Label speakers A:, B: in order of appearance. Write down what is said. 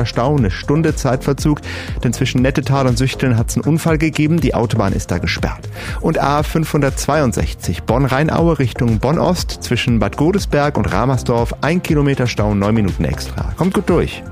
A: Stau, eine Stunde Zeitverzug, denn zwischen Nettetal und Süchteln hat es einen Unfall gegeben, die Autobahn ist da gesperrt. Und A562 Bonn-Rheinaue Richtung Bonn-Ost zwischen Bad Godesberg und Ramersdorf, 1 Kilometer Stau, 9 Minuten extra. Kommt gut durch.